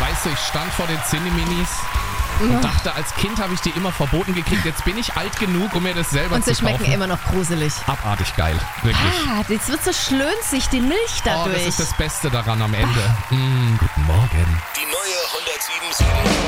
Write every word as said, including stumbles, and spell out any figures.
Weißt du, ich stand vor den Zinni-Minis und dachte, als Kind habe ich die immer verboten gekriegt. Jetzt bin ich alt genug, um mir das selber Und zu sie kaufen. schmecken immer noch gruselig. Abartig geil, wirklich. Ah, jetzt wird so schlönzig, die Milch Oh, dadurch. das ist das Beste daran am Ende. Mm, guten Morgen. Die neue hundertsieben Komma sieben